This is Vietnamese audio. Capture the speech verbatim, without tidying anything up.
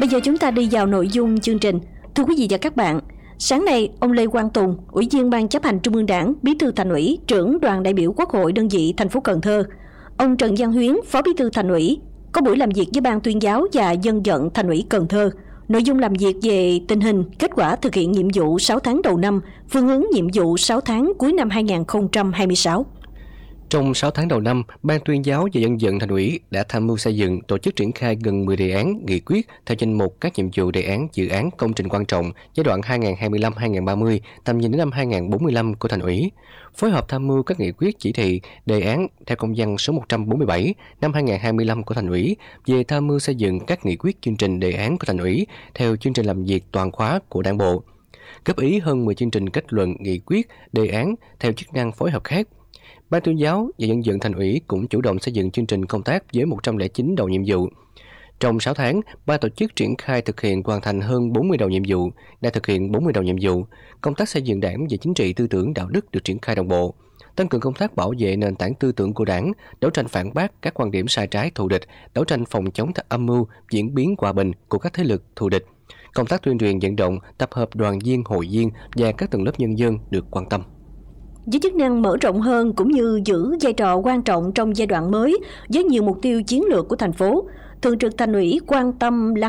Bây giờ chúng ta đi vào nội dung chương trình. Thưa quý vị và các bạn, sáng nay, ông Lê Quang Tùng, Ủy viên Ban Chấp hành Trung ương Đảng, Bí thư Thành ủy, trưởng đoàn đại biểu Quốc hội đơn vị thành phố Cần Thơ, ông Trần Văn Huyến, Phó Bí thư Thành ủy, có buổi làm việc với Ban Tuyên giáo và Dân vận Thành ủy Cần Thơ. Nội dung làm việc về tình hình, kết quả thực hiện nhiệm vụ sáu tháng đầu năm, phương hướng nhiệm vụ sáu tháng cuối năm hai nghìn không trăm hai mươi sáu. Trong sáu tháng đầu năm, Ban Tuyên giáo và Dân vận Thành ủy đã tham mưu xây dựng, tổ chức triển khai gần mười đề án, nghị quyết theo danh mục các nhiệm vụ đề án, dự án, công trình quan trọng giai đoạn hai nghìn không trăm hai mươi lăm đến hai nghìn không trăm ba mươi, tầm nhìn đến năm hai nghìn không trăm bốn mươi lăm của Thành ủy. Phối hợp tham mưu các nghị quyết, chỉ thị, đề án theo công văn số một trăm bốn mươi bảy năm hai nghìn không trăm hai mươi lăm của Thành ủy về tham mưu xây dựng các nghị quyết, chương trình, đề án của Thành ủy theo chương trình làm việc toàn khóa của Đảng bộ. Góp ý hơn mười chương trình kết luận, nghị quyết, đề án theo chức năng phối hợp khác. Ban Tuyên giáo và Dân vận Thành ủy cũng chủ động xây dựng chương trình công tác với một trăm lẻ chín đầu nhiệm vụ. Trong sáu tháng, ban tổ chức triển khai thực hiện hoàn thành hơn bốn mươi đầu nhiệm vụ, đã thực hiện bốn mươi đầu nhiệm vụ. Công tác xây dựng Đảng về chính trị, tư tưởng, đạo đức được triển khai đồng bộ. Tăng cường công tác bảo vệ nền tảng tư tưởng của Đảng, đấu tranh phản bác các quan điểm sai trái thù địch, đấu tranh phòng chống các âm mưu, diễn biến hòa bình của các thế lực thù địch. Công tác tuyên truyền vận động, tập hợp đoàn viên, hội viên và các tầng lớp nhân dân được quan tâm. Với chức năng mở rộng hơn cũng như giữ vai trò quan trọng trong giai đoạn mới với nhiều mục tiêu chiến lược của thành phố, Thường trực Thành ủy quan tâm lắng